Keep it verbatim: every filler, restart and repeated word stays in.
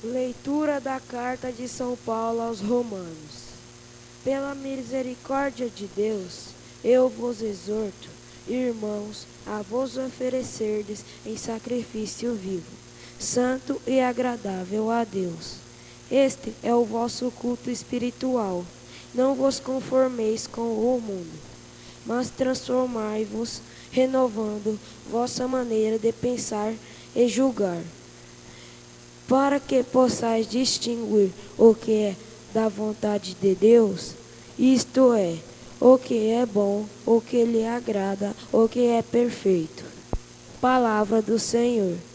Leitura da Carta de São Paulo aos Romanos. Pela misericórdia de Deus, eu vos exorto, irmãos, a vos oferecerdes em sacrifício vivo, santo e agradável a Deus. Este é o vosso culto espiritual. Não vos conformeis com o mundo, mas transformai-vos, renovando vossa maneira de pensar e julgar, para que possais distinguir o que é da vontade de Deus, isto é, o que é bom, o que lhe agrada, o que é perfeito. Palavra do Senhor.